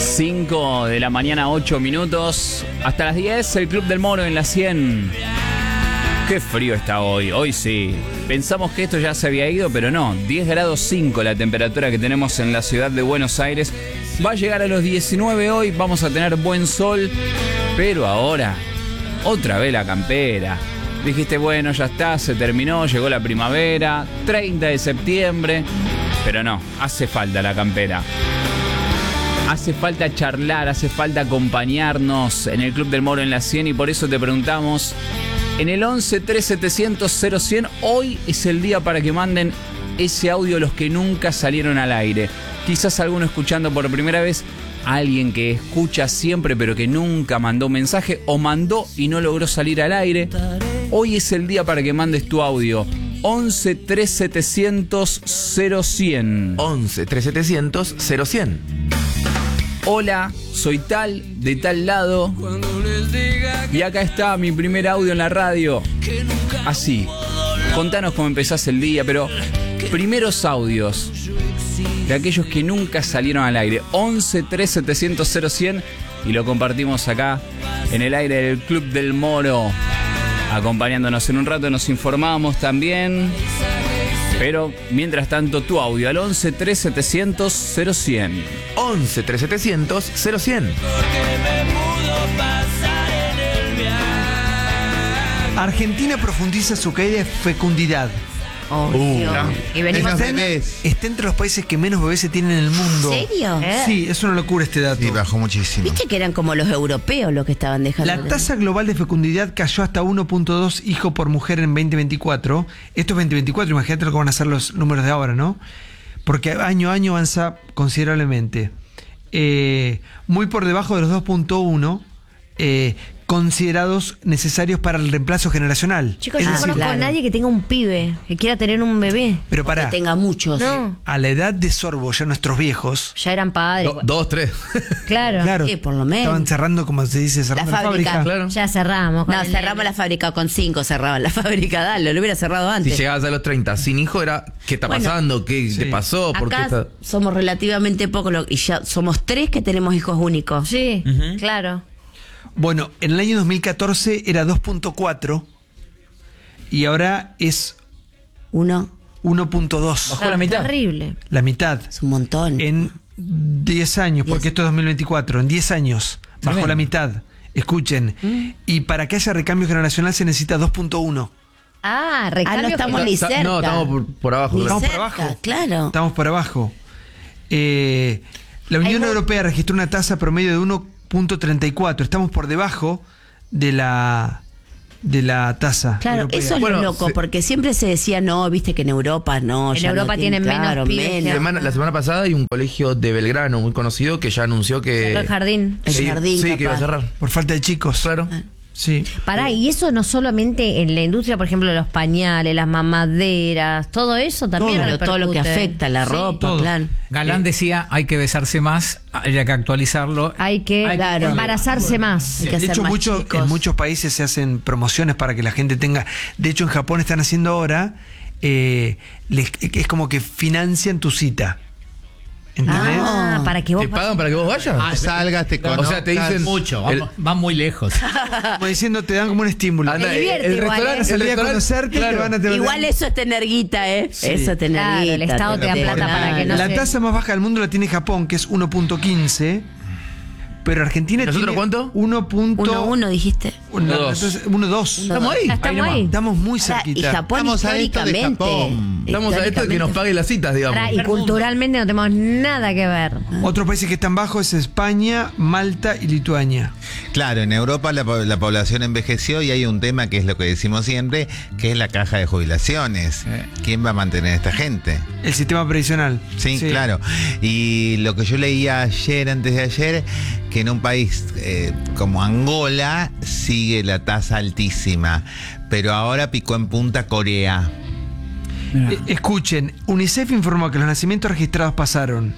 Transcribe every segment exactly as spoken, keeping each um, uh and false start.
cinco de la mañana, ocho minutos. Hasta las diez, el Club del Moro en la cien. Qué frío está hoy, hoy sí. Pensamos que esto ya se había ido, pero no. diez grados cinco la temperatura que tenemos en la ciudad de Buenos Aires. Va a llegar a los diecinueve hoy, vamos a tener buen sol. Pero ahora, otra vez la campera. Dijiste, bueno, ya está, se terminó, llegó la primavera, treinta de septiembre. Pero no, hace falta la campera. Hace falta charlar, hace falta acompañarnos en el Club del Moro en la cien. Y por eso te preguntamos, en el once tres setecientos cero cien, hoy es el día para que manden ese audio los que nunca salieron al aire. Quizás alguno escuchando por primera vez, alguien que escucha siempre pero que nunca mandó mensaje o mandó y no logró salir al aire. Hoy es el día para que mandes tu audio. once tres setecientos cero cien. once tres setecientos cero cien. Hola, soy tal, de tal lado. Y acá está mi primer audio en la radio. Así. Contanos cómo empezás el día, pero primeros audios de aquellos que nunca salieron al aire. once tres setecientos cero cien. Y lo compartimos acá en el aire del Club del Moro. Acompañándonos en un rato, nos informamos también. Pero mientras tanto, tu audio al once tres setecientos cero cien. once tres setecientos cero cien. Argentina profundiza su caída de fecundidad. Oh, Uh, Dios. no. Y venimos Está, en, está entre los países que menos bebés se tienen en el mundo. ¿En serio? Sí, es una locura este dato. Sí, bajó muchísimo. ¿Viste que eran como los europeos los que estaban dejando? La tasa global de fecundidad cayó hasta uno punto dos hijos por mujer en veinte veinticuatro. Esto es veinte veinticuatro, imagínate lo que van a ser los números de ahora, ¿no? Porque año a año avanza considerablemente. Eh, muy por debajo de los dos punto uno eh, considerados necesarios para el reemplazo generacional. Chicos, Es yo no decir, conozco a nadie que tenga un pibe, que quiera tener un bebé. pero Que pará, tenga muchos. No, a la edad de Sorbo, ya nuestros viejos, ya eran padres. Do- dos, tres. Claro. claro, Sí, por lo menos. estaban cerrando, como se dice, cerrando la, La fábrica. fábrica. Claro. Ya cerramos. con No, el cerramos nene. la fábrica con cinco, cerraban la fábrica, dale, lo hubiera cerrado Si antes. llegabas a los treinta sin hijo, era ¿qué está Bueno, pasando? ¿Qué sí. te pasó? ¿Por qué Acá está...? somos relativamente pocos lo- y ya somos tres que tenemos hijos únicos. Sí, claro. Bueno, en el año dos mil catorce era dos punto cuatro y ahora es Uno uno punto dos. Bajó la mitad. Terrible. La mitad. es un montón. En diez años, porque Diez. esto es dos mil veinticuatro, en diez años bajó Tremendo. la mitad. Escuchen. Y para que haya recambio generacional se necesita dos punto uno. Ah, Ah, recambio. no estamos que- ni Está- cerca. no, estamos por, por abajo. Ni Estamos por cerca, abajo. claro. Estamos por abajo. Eh, la Unión Hay mu- Europea registró una tasa promedio de uno punto treinta y cuatro. Estamos por debajo de la de la tasa. Claro, europea. eso es Bueno, lo loco, se- porque siempre se decía, no, viste que en Europa no. En ya no Europa tienen menos claro, pibes que- menos. Semana- la semana pasada hay un colegio de Belgrano muy conocido que ya anunció que... Cerró el jardín. El Sí, jardín, sí, que iba a capaz. cerrar. Por falta de chicos. Claro. Sí. Pará, y eso no solamente en la industria, por ejemplo, los pañales, las mamaderas, todo eso también. Todo, todo lo que repercute. afecta, la Sí. ropa, todo. claro. Galán decía, hay que besarse más, hay que actualizarlo. Hay que Claro. embarazarse más. Hay que De hacer hecho, más mucho- chicos. en muchos países se hacen promociones para que la gente tenga. De hecho, en Japón están haciendo ahora, eh, les- es como que financian tu cita. ¿Entendés? Ah, para que vos ¿Te pagan para que vos vayas? Ah, salgas, te O sea, conozcas. te dicen... Mucho, el- van, van muy lejos. Como diciendo, te dan como un estímulo. Anda, Te divierte el igual, restaurante... ¿eh? el Salí a restaurante- conocerte y claro. te van a te- Igual eso es tener guita, ¿eh? Sí. Eso es tener Claro, guita. el Estado te da tener- plata para que no La sé. tasa más baja del mundo la tiene Japón, que es uno punto quince. Pero Argentina ¿Nosotros tiene cuánto? uno punto Uno, uno, dijiste. uno Uno, dos. dos. Estamos ahí. Ya estamos nomás. ahí. Estamos muy Ahora, y cerquita. Japón Estamos a esto de históricamente. Japón. Estamos a esto de que nos históricamente- pague las citas, digamos. Pará, y culturalmente no tenemos nada que ver. Otros países que están bajos es España, Malta y Lituania. Claro, en Europa la, po- la población envejeció y hay un tema que es lo que decimos siempre, que es la caja de jubilaciones. ¿Quién va a mantener a esta gente? El sistema previsional. Sí, claro. Y lo que yo leía ayer, antes de ayer, que en un país eh, como Angola sigue la tasa altísima, pero ahora picó en punta Corea. Eh, Escuchen, UNICEF informó que los nacimientos registrados pasaron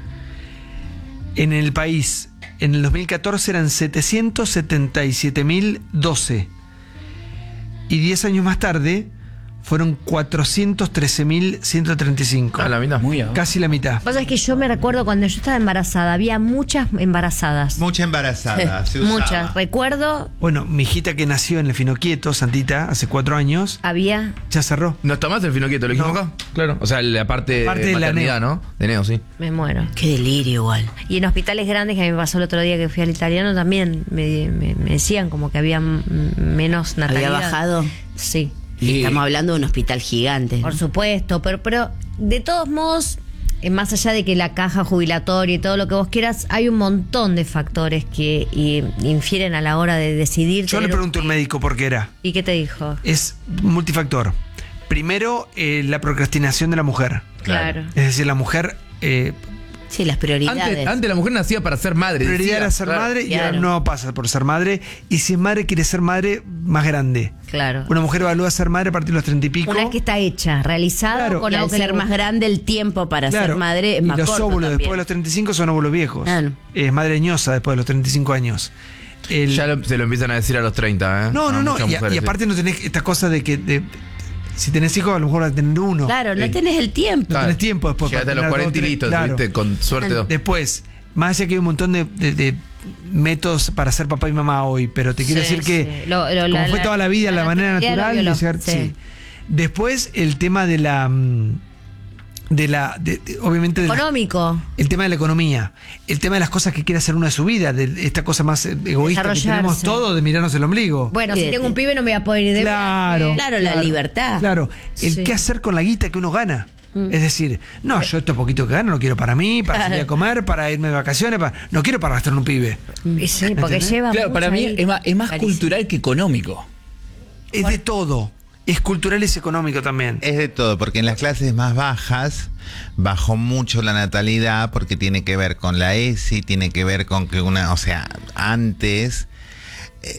en el país en el dos mil catorce eran setecientos setenta y siete mil doce y diez años más tarde fueron cuatrocientos trece mil ciento treinta y cinco. Ah, la mitad. Muy abajo. Casi la mitad. Vos sabés que yo me recuerdo cuando yo estaba embarazada, había muchas embarazadas. Mucha embarazada. se usaba. Muchas. Recuerdo, Bueno, mi hijita que nació en el Finoquieto, Santita, hace cuatro años, había. ya cerró. ¿No está más el finoquieto? ¿Lo dijimos No. acá? Claro. O sea, la parte, Parte de de la maternidad, neo. ¿no? De Neo, sí. Me muero. Qué delirio igual. Y en hospitales grandes, que a mí me pasó el otro día que fui al italiano, también me, me- me decían como que había m- menos natalidad. ¿Había bajado? Sí, Y Y- estamos hablando de un hospital gigante. por supuesto, pero, pero de todos modos, eh, más allá de que la caja jubilatoria y todo lo que vos quieras, hay un montón de factores que y, infieren a la hora de decidir. Yo le tener pregunté a un- un médico por qué era. ¿Y qué te dijo? Es multifactor. Primero, eh, la procrastinación de la mujer. Claro. Es decir, la mujer, eh, Sí, las prioridades. Antes, antes la mujer nacía para ser madre. prioridad decía. era ser Claro. madre y ahora claro. no pasa por ser madre. Y si es madre, quiere ser madre más grande. Claro. Una mujer evalúa ser madre a partir de los treinta y pico. Una vez que está hecha, realizada, Claro. con Y al algo que ser le más gusta. grande el tiempo para Claro, ser madre es más y los corto óvulos también. después de los treinta y cinco son óvulos viejos. Claro. Es madre ñosa después de los treinta y cinco años. El- Ya lo- se lo empiezan a decir a los treinta, ¿eh? no, A no, no. muchas Y, mujeres, y sí. aparte no tenés esta cosa de que de- si tenés hijos, a lo mejor vas a tener uno. Claro, no Sí. tenés el tiempo. No tenés tiempo después. Llegaste para a los tener cuarenta y dos, listo, tres- claro. tuviste con suerte dos. Después, más allá que hay un montón de, de- de métodos para ser papá y mamá hoy, pero te quiero Sí, decir que sí. Lo- lo- como la- fue la- toda la vida, la, la manera naturalidad lo natural, violó, de llegar- sí. sí. Después, el tema de la mm, de la de- de- obviamente de la- Económico. el tema de la economía, el tema de las cosas que quiere hacer uno de su vida, de esta cosa más eh, egoísta que Desarrollarse. tenemos todo de mirarnos el ombligo. Bueno, si Fíjate. tengo un pibe no me voy a poder ir de Claro. viaje. Claro, la libertad. Claro, el Sí. qué hacer con la guita que uno gana. Es decir, no, yo esto poquito que gano lo quiero para mí, para salir a comer, para irme de vacaciones, para, no quiero para gastar en un pibe. Y sí, porque ¿Entendés? lleva Claro, mucho para mí ahí. es más, es más Carísimo. cultural que económico. Es de todo. Es cultural y es económico también. Es de todo, porque en las clases más bajas bajó mucho la natalidad porque tiene que ver con la E S I, tiene que ver con que una, o sea, antes eh,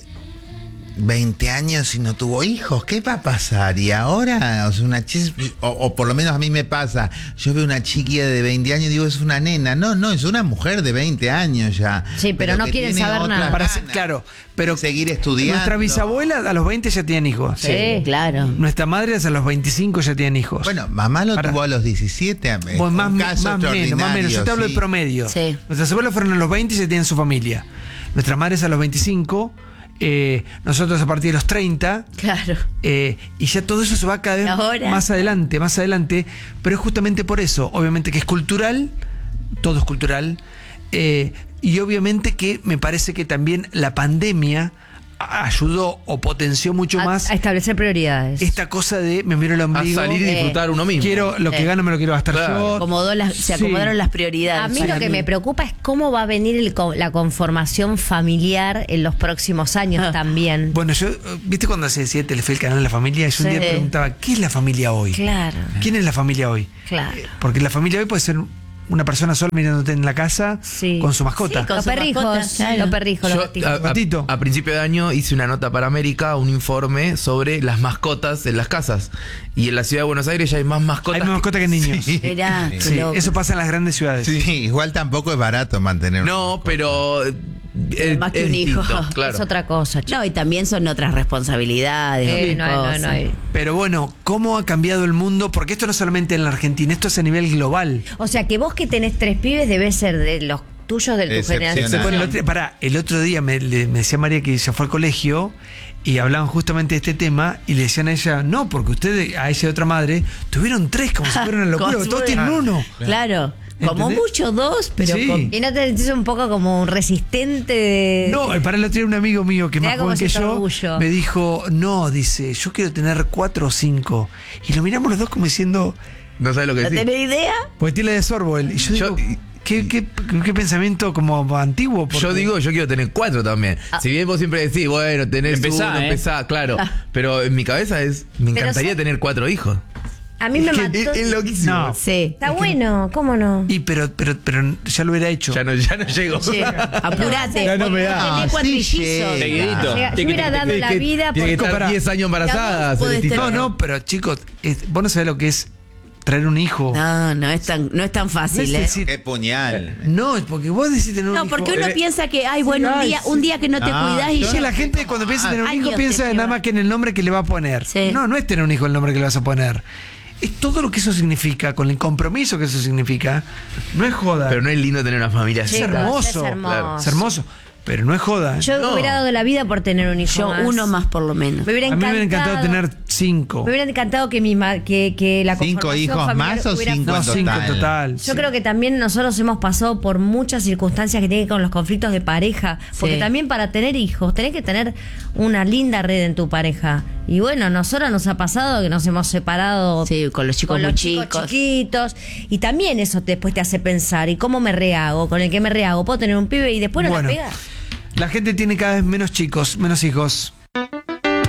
veinte años y no tuvo hijos, ¿qué va a pasar? Y ahora, o sea, una chis, o, o por lo menos a mí me pasa, yo veo una chiquilla de veinte años y digo, es una nena. No, no, es una mujer de veinte años ya. Sí, pero no que quieren tiene saber otras nada. Para ser- ganas claro, pero de seguir estudiando. nuestra bisabuela a los veinte ya tenían hijos. Sí. Claro. Nuestra madre a los veinticinco ya tenían hijos. Bueno, mamá lo Para- tuvo a los diecisiete. eh, Vos, un más, caso más menos, más menos. Yo te hablo extraordinario, de sí. promedio. Sí. Nuestras abuelas fueron a los veinte y ya tienen su familia. Nuestras madres a los veinticinco, eh, nosotros a partir de los treinta. Claro. Eh, y ya todo eso se va cada vez Ahora. más adelante, más adelante, pero es justamente por eso, obviamente que es cultural, todo es cultural, eh, y obviamente que me parece que también la pandemia a- ayudó o potenció mucho A, más a establecer prioridades. esta cosa de me miro el A ombligo, salir y eh, disfrutar uno mismo. quiero lo que Eh. gano me lo quiero gastar Claro. yo. Acomodó las- se Sí. acomodaron las prioridades. A mí lo que me preocupa es cómo va a venir el co- la conformación familiar en los próximos años Ah. también. Bueno, yo, eh, ¿viste cuando se decía Telefe el canal de la familia? Yo un Sí. día preguntaba, ¿qué es la familia hoy? Claro, ¿Quién es la familia hoy? claro. Porque la familia hoy puede ser una persona sola mirándote en la casa Sí. con su mascota. Sí, con Los su perrijos, mascota, claro. los perrijos, los Yo, gatitos. a, a- Gatito. a principio de año hice una nota para América, un informe sobre las mascotas en las casas. Y en la ciudad de Buenos Aires ya hay más mascotas. Hay más mascotas que niños. Sí. Mirá, qué Sí, loco. eso pasa en las grandes ciudades. Sí, igual tampoco es barato mantener. No, pero. eh, Más que es un hijo. distinto, claro. Es otra cosa, chico. No, y también son otras responsabilidades. Eh, otras no, hay, no, hay, cosas. no hay. Pero bueno, ¿cómo ha cambiado el mundo? Porque esto no es solamente en la Argentina, esto es a nivel global. O sea que vos que tenés tres pibes debes ser de los tuyos de tu Excepcional. generación. Bueno, el otro, pará, el otro día me, le- me decía María que ella fue al colegio y hablaban justamente de este tema y le decían a ella, no, porque ustedes, a ella y a otra madre, tuvieron tres como si fuera una locura, Como si todos fuera- tienen uno. Claro. Como ¿Entendés? mucho dos, pero Sí. con- Y no te sentís un poco como un resistente de... No, eh, para el otro día un amigo mío que Te da más como joven que cierto yo orgullo. me dijo, no, dice, yo quiero tener cuatro o cinco. Y lo miramos los dos como diciendo, No sabes lo que ¿no decís. tenés idea? pues tiene de sorbo él. Y yo, Yo- digo, ¿qué, qué, qué pensamiento como antiguo? Porque- Yo digo, yo quiero tener cuatro también. Ah. Si bien vos siempre decís, bueno, tenés Empezá, uno, ¿eh? empezá, claro. Pero en mi cabeza es, me Pero encantaría sa- tener cuatro hijos. A mí me Es que mató... Es, es loquísimo. No. Sí. Está bueno, ¿cómo no? Y pero, pero, pero ya lo hubiera hecho. Ya no, ya no llego. Sí, apurate. Ya no me da. Tenés Ah, cuatrillizos. sí llega. Seguidito. Llega- yo hubiera dado la vida Tiene que por... estar para- diez años embarazada. Ya vos podés Celestita. No, tener- no, pero chicos, es- vos no sabés lo que es traer un hijo. No, no es tan, no es tan No fácil, es ¿eh? decir- Qué puñal. no, porque vos decís tener un No, hijo. porque uno eh, piensa que, ay, bueno, un ay, día, sí. un día que no te Ah, cuidás y yo Es que ya. la gente cuando piensa en tener un hijo Años piensa te nada lleva. más que en el nombre que le va a poner. Sí. No, no es tener un hijo el nombre que le vas a poner. Es todo lo que eso significa, con el compromiso que eso significa. No es joda. Pero no es lindo tener una familia así. es Chicos, hermoso. es hermoso. Es hermoso. Pero no es joda. Yo No. hubiera dado la vida por tener un hijo Yo más. uno más por lo menos. Me hubiera a mí me encantado, hubiera encantado tener cinco. Me hubiera encantado que mi ma- que, que la ¿Cinco conformación hijos familiar más o hubiera- cinco No, en cinco en total? total. Yo creo que también nosotros hemos pasado por muchas circunstancias que tienen que ver con los conflictos de pareja. Porque Sí. también para tener hijos tenés que tener una linda red en tu pareja. Y bueno, a nosotros nos ha pasado que nos hemos separado Sí, con los chicos con muy los chicos chicos. chiquitos. Y también eso después te hace pensar, ¿y cómo me rehago? ¿Con el que me rehago? ¿Puedo tener un pibe y después no Bueno. la pegas? La gente tiene cada vez menos chicos, menos hijos.